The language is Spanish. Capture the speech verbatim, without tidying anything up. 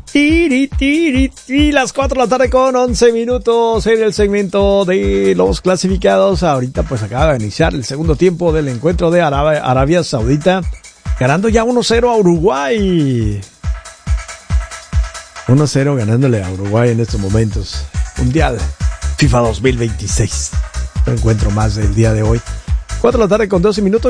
Tiri, tiri, tiri, las cuatro de la tarde con once minutos en el segmento de los clasificados. Ahorita pues acaba de iniciar el segundo tiempo del encuentro de Arabia, Arabia Saudita, ganando ya uno cero a Uruguay. uno cero ganándole a Uruguay en estos momentos. Mundial FIFA dos mil veintiséis. Un encuentro más del día de hoy. cuatro de la tarde con doce minutos.